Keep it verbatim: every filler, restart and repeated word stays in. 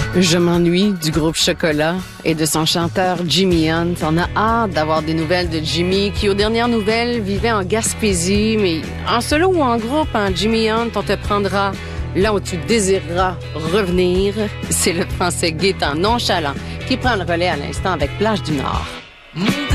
Je m'ennuie du groupe Chocolat et de son chanteur Jimmy Hunt. On a hâte d'avoir des nouvelles de Jimmy qui, aux dernières nouvelles, vivait en Gaspésie. Mais en solo ou en groupe, hein, Jimmy Hunt, on te prendra là où tu désireras revenir. C'est le Français Gaétan nonchalant qui prend le relais à l'instant avec Plage du Nord.